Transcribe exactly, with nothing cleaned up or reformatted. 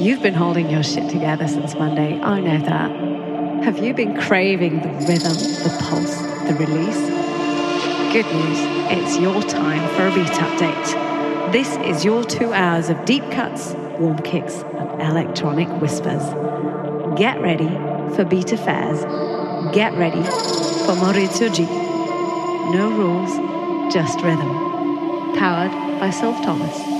You've been holding your shit together since Monday, I know that. Have you been craving the rhythm, the pulse, the release? Good news, it's your time for a beat update. This is your two hours of deep cuts, warm kicks, and electronic whispers. Get ready for Beat Affairs. Get ready for Maurizio G. No rules, just rhythm. Powered by Sylph Thomas.